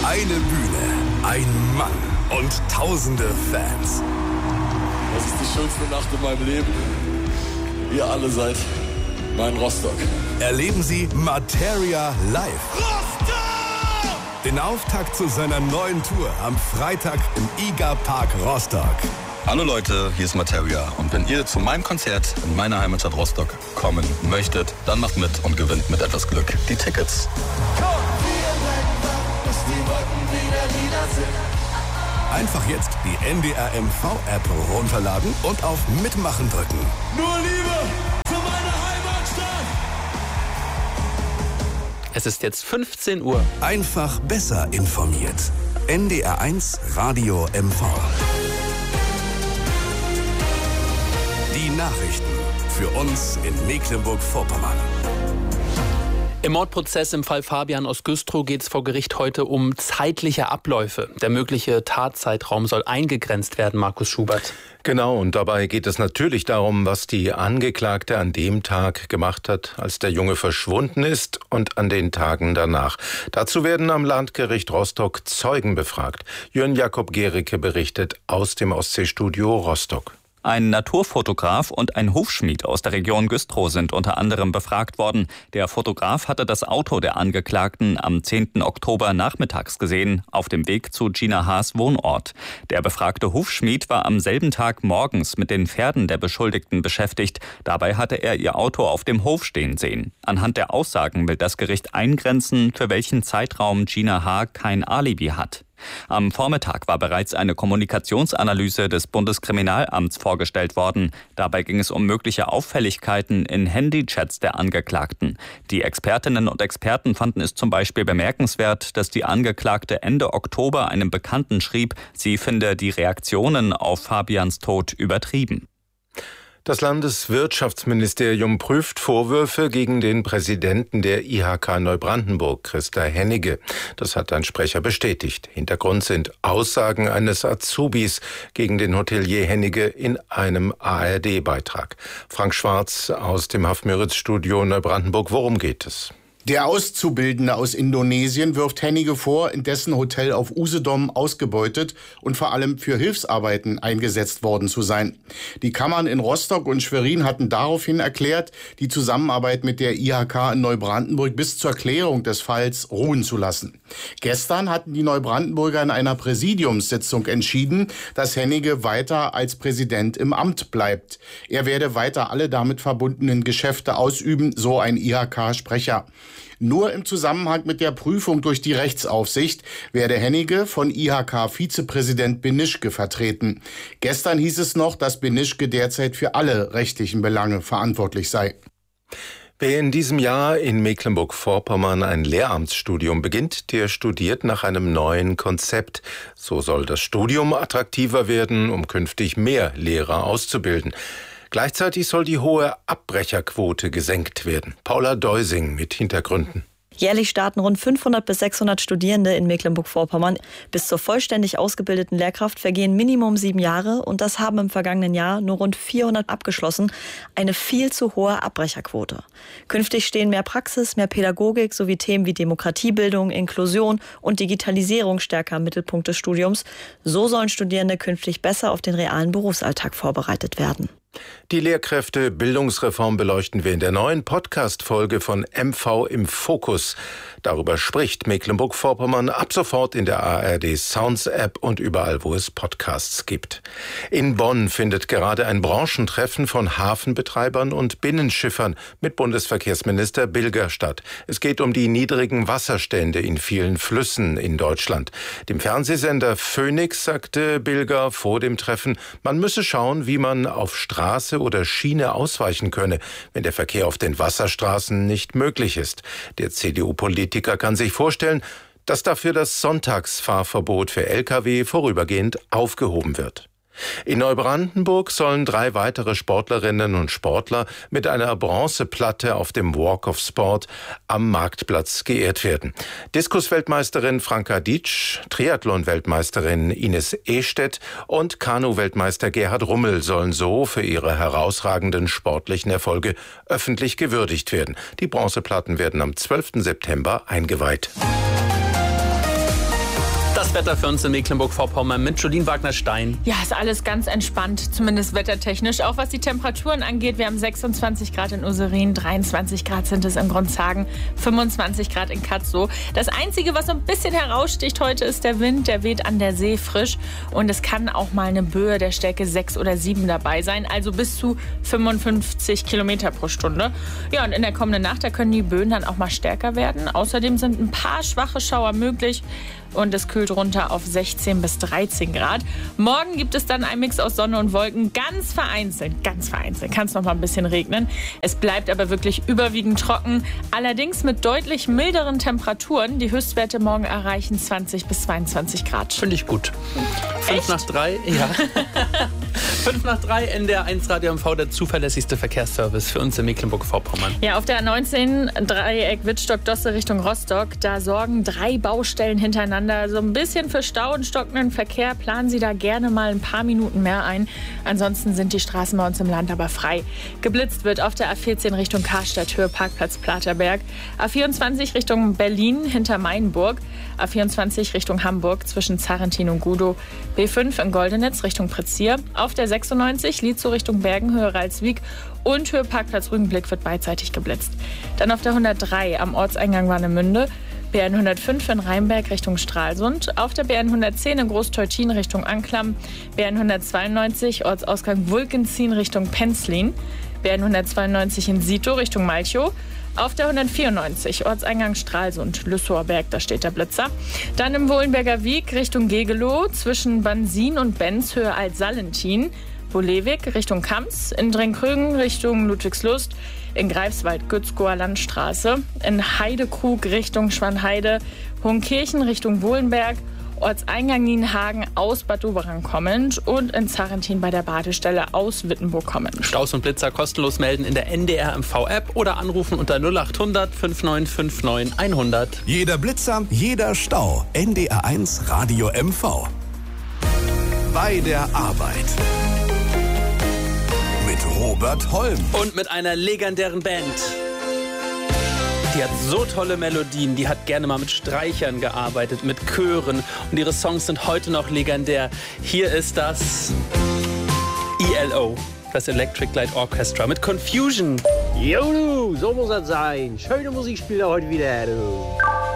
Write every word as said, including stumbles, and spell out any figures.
Eine Bühne, ein Mann und tausende Fans. Das ist die schönste Nacht in meinem Leben. Ihr alle seid mein Rostock. Erleben Sie Materia live. Rostock! Den Auftakt zu seiner neuen Tour am Freitag im IGA Park Rostock. Hallo Leute, hier ist Materia. Und wenn ihr zu meinem Konzert in meiner Heimatstadt Rostock kommen möchtet, dann macht mit und gewinnt mit etwas Glück die Tickets. Komm, wir bleiben wach, bis die Wolken wieder lila sind. Einfach jetzt die N D R M V-App runterladen und auf Mitmachen drücken. Nur Liebe für meine Heimatstadt! Es ist jetzt fünfzehn Uhr. Einfach besser informiert. N D R eins Radio M V. Die Nachrichten für uns in Mecklenburg-Vorpommern. Im Mordprozess im Fall Fabian aus Güstrow geht es vor Gericht heute um zeitliche Abläufe. Der mögliche Tatzeitraum soll eingegrenzt werden, Markus Schubert. Genau, und dabei geht es natürlich darum, was die Angeklagte an dem Tag gemacht hat, als der Junge verschwunden ist, und an den Tagen danach. Dazu werden am Landgericht Rostock Zeugen befragt. Jörn Jakob Gericke berichtet aus dem Ostseestudio Rostock. Ein Naturfotograf und ein Hufschmied aus der Region Güstrow sind unter anderem befragt worden. Der Fotograf hatte das Auto der Angeklagten am zehnten Oktober nachmittags gesehen, auf dem Weg zu Gina Haas' Wohnort. Der befragte Hufschmied war am selben Tag morgens mit den Pferden der Beschuldigten beschäftigt. Dabei hatte er ihr Auto auf dem Hof stehen sehen. Anhand der Aussagen will das Gericht eingrenzen, für welchen Zeitraum Gina Haar kein Alibi hat. Am Vormittag war bereits eine Kommunikationsanalyse des Bundeskriminalamts vorgestellt worden. Dabei ging es um mögliche Auffälligkeiten in Handychats der Angeklagten. Die Expertinnen und Experten fanden es zum Beispiel bemerkenswert, dass die Angeklagte Ende Oktober einem Bekannten schrieb, sie finde die Reaktionen auf Fabians Tod übertrieben. Das Landeswirtschaftsministerium prüft Vorwürfe gegen den Präsidenten der I H K Neubrandenburg, Christa Hennige. Das hat ein Sprecher bestätigt. Hintergrund sind Aussagen eines Azubis gegen den Hotelier Hennige in einem A R D-Beitrag. Frank Schwarz aus dem Haff-Müritz-Studio Neubrandenburg. Worum geht es? Der Auszubildende aus Indonesien wirft Hennige vor, in dessen Hotel auf Usedom ausgebeutet und vor allem für Hilfsarbeiten eingesetzt worden zu sein. Die Kammern in Rostock und Schwerin hatten daraufhin erklärt, die Zusammenarbeit mit der I H K in Neubrandenburg bis zur Klärung des Falls ruhen zu lassen. Gestern hatten die Neubrandenburger in einer Präsidiumssitzung entschieden, dass Hennige weiter als Präsident im Amt bleibt. Er werde weiter alle damit verbundenen Geschäfte ausüben, so ein I H K-Sprecher. Nur im Zusammenhang mit der Prüfung durch die Rechtsaufsicht werde Hennige von I H K-Vizepräsident Benischke vertreten. Gestern hieß es noch, dass Benischke derzeit für alle rechtlichen Belange verantwortlich sei. Wer in diesem Jahr in Mecklenburg-Vorpommern ein Lehramtsstudium beginnt, der studiert nach einem neuen Konzept. So soll das Studium attraktiver werden, um künftig mehr Lehrer auszubilden. Gleichzeitig soll die hohe Abbrecherquote gesenkt werden. Paula Deusing mit Hintergründen. Jährlich starten rund fünfhundert bis sechshundert Studierende in Mecklenburg-Vorpommern. Bis zur vollständig ausgebildeten Lehrkraft vergehen Minimum sieben Jahre und das haben im vergangenen Jahr nur rund vierhundert abgeschlossen. Eine viel zu hohe Abbrecherquote. Künftig stehen mehr Praxis, mehr Pädagogik sowie Themen wie Demokratiebildung, Inklusion und Digitalisierung stärker im Mittelpunkt des Studiums. So sollen Studierende künftig besser auf den realen Berufsalltag vorbereitet werden. Die Lehrkräfte-Bildungsreform beleuchten wir in der neuen Podcast-Folge von M V im Fokus. Darüber spricht Mecklenburg-Vorpommern ab sofort in der A R D Sounds App und überall, wo es Podcasts gibt. In Bonn findet gerade ein Branchentreffen von Hafenbetreibern und Binnenschiffern mit Bundesverkehrsminister Bilger statt. Es geht um die niedrigen Wasserstände in vielen Flüssen in Deutschland. Dem Fernsehsender Phoenix sagte Bilger vor dem Treffen, man müsse schauen, wie man auf Straße oder Schiene ausweichen könne, wenn der Verkehr auf den Wasserstraßen nicht möglich ist. Der C D U-Politiker kann sich vorstellen, dass dafür das Sonntagsfahrverbot für L K W vorübergehend aufgehoben wird. In Neubrandenburg sollen drei weitere Sportlerinnen und Sportler mit einer Bronzeplatte auf dem Walk of Sport am Marktplatz geehrt werden. Diskusweltmeisterin Franka Dietsch, Triathlon-Weltmeisterin Ines Ehstedt und Kanu-Weltmeister Gerhard Rummel sollen so für ihre herausragenden sportlichen Erfolge öffentlich gewürdigt werden. Die Bronzeplatten werden am zwölften September eingeweiht. Das Wetter für uns in Mecklenburg-Vorpommern mit Jolien Wagner-Stein. Ja, ist alles ganz entspannt, zumindest wettertechnisch. Auch was die Temperaturen angeht. Wir haben sechsundzwanzig Grad in Userin, dreiundzwanzig Grad sind es in Grundshagen, fünfundzwanzig Grad in Katzzow. Das Einzige, was so ein bisschen heraussticht heute, ist der Wind. Der weht an der See frisch und es kann auch mal eine Böe der Stärke sechs oder sieben dabei sein. Also bis zu fünfundfünfzig Kilometer pro Stunde. Ja, und in der kommenden Nacht, da können die Böen dann auch mal stärker werden. Außerdem sind ein paar schwache Schauer möglich. Und es kühlt runter auf sechzehn bis dreizehn Grad. Morgen gibt es dann einen Mix aus Sonne und Wolken. Ganz vereinzelt, ganz vereinzelt kann es noch mal ein bisschen regnen. Es bleibt aber wirklich überwiegend trocken. Allerdings mit deutlich milderen Temperaturen. Die Höchstwerte morgen erreichen zwanzig bis zweiundzwanzig Grad. Finde ich gut. Fünf Echt? nach drei, ja. Fünf nach drei, N D R eins Radio M V, der zuverlässigste Verkehrsservice für uns in Mecklenburg-Vorpommern. Ja, auf der A neunzehn Dreieck Wittstock-Dosse Richtung Rostock, da sorgen drei Baustellen hintereinander so ein bisschen für Stau und stockenden Verkehr. Planen Sie da gerne mal ein paar Minuten mehr ein. Ansonsten sind die Straßen bei uns im Land aber frei. Geblitzt wird auf der A vierzehn Richtung Karstadt, Höhe Parkplatz Platerberg. A vierundzwanzig Richtung Berlin hinter Mainburg. A vierundzwanzig Richtung Hamburg zwischen Zarrentin und Gudow. B fünf in Goldenitz Richtung Prezier. Auf der sechsundneunzig Lietzow Richtung Bergen, Höhe Ralswiek. Und Höhe Parkplatz Rügenblick wird beidseitig geblitzt. Dann auf der hundertdrei am Ortseingang Warnemünde. B N hundertfünf in Rheinberg Richtung Stralsund, auf der B N hundertzehn in Großteutin Richtung Anklam, B N hundertzweiundneunzig Ortsausgang Wulkenzien Richtung Penzlin, B N hundertzweiundneunzig in Sito Richtung Malchow, auf der hundertvierundneunzig Ortseingang Stralsund, Lüssower Berg, da steht der Blitzer. Dann im Wohlenberger Weg Richtung Gegelow zwischen Bansin und Benz Höhe Alt-Salentin, Bolewig Richtung Kamps, in Drenkrögen Richtung Ludwigslust, in Greifswald Gützkower Landstraße, in Heidekrug Richtung Schwanheide, Hohenkirchen Richtung Wohlenberg, Ortseingang Nienhagen aus Bad Doberan kommend und in Zarrentin bei der Badestelle aus Wittenburg kommend. Staus und Blitzer kostenlos melden in der N D R M V-App oder anrufen unter null acht hundert fünfundneunzig neunundfünfzig hundert. Jeder Blitzer, jeder Stau. N D R eins Radio M V. Bei der Arbeit. Mit Robert Holm. Und mit einer legendären Band. Die hat so tolle Melodien, die hat gerne mal mit Streichern gearbeitet, mit Chören. Und ihre Songs sind heute noch legendär. Hier ist das E L O, das Electric Light Orchestra mit Confusion. Jo, du, so muss das sein. Schöne Musik spielt er heute wieder, du.